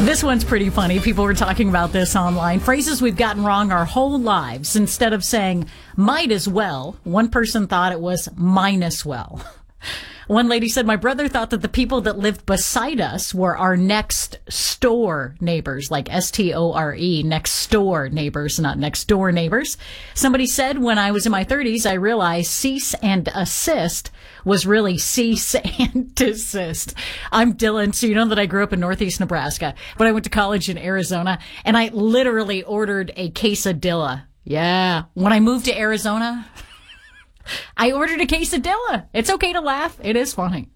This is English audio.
This one's pretty funny. People were talking about this online. Phrases we've gotten wrong our whole lives. Instead of saying might as well, one person thought it was minus well. One lady said, my brother thought that the people that lived beside us were our next store neighbors, like Store, next door neighbors, not next door neighbors. Somebody said, when I was in my 30s, I realized cease and assist was really cease and desist. I'm Dylan, so you know that I grew up in Northeast Nebraska, but I went to college in Arizona, and I literally ordered a quesadilla. Yeah. When I moved to Arizona, I ordered a quesadilla. It's okay to laugh. It is funny.